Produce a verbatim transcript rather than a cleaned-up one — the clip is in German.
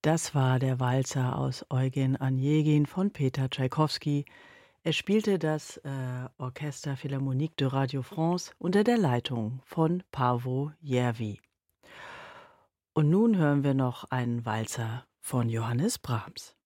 Das war der Walzer aus Eugen Onegin von Peter Tschaikowski. Er spielte das äh, Orchester Philharmonique de Radio France unter der Leitung von Paavo Järvi. Und nun hören wir noch einen Walzer von Johannes Brahms.